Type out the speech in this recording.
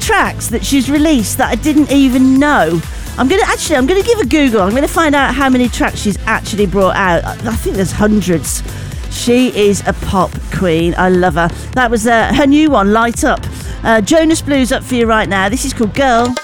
tracks that she's released that I didn't even know. I'm going to give a Google. I'm going to find out how many tracks she's actually brought out. I think there's hundreds. She is a pop queen. I love her. That was her new one, Light Up. Jonas Blues up for you right now. This is called Girl.